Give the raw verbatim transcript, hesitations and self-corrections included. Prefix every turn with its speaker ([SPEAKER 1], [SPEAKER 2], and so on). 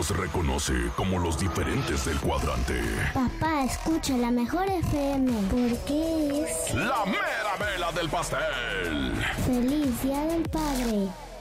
[SPEAKER 1] nos reconoce como los diferentes del cuadrante.
[SPEAKER 2] Papá, escucha la mejor F M porque es
[SPEAKER 1] la mera mela del pastel.
[SPEAKER 2] Feliz Día del Padre.